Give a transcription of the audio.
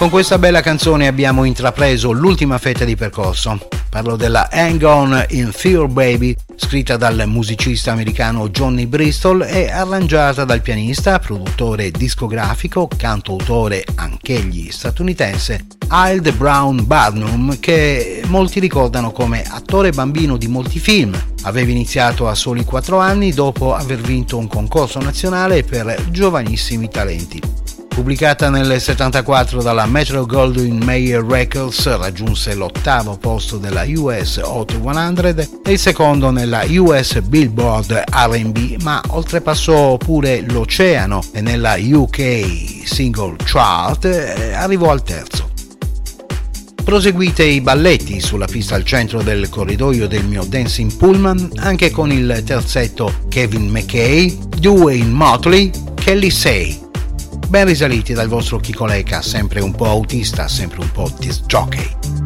Con questa bella canzone abbiamo intrapreso l'ultima fetta di percorso. Parlo della Hang On in Fear Baby, scritta dal musicista americano Johnny Bristol e arrangiata dal pianista, produttore discografico, cantautore anch'egli statunitense, Ild Brown Barnum, che molti ricordano come attore bambino di molti film. Aveva iniziato a soli 4 anni dopo aver vinto un concorso nazionale per giovanissimi talenti. Pubblicata nel 1974 dalla Metro-Goldwyn-Mayer Records, raggiunse l'8° posto della US Hot 100 e il secondo nella US Billboard R&B, ma oltrepassò pure l'oceano e nella UK Single Chart arrivò al 3°. Proseguite i balletti sulla pista al centro del corridoio del mio Dancing Pullman, anche con il terzetto Kevin McKay, Dwayne Motley, Kelly Say. Ben risaliti dal vostro Chico Leca, sempre un po' autista, sempre un po' disc jockey.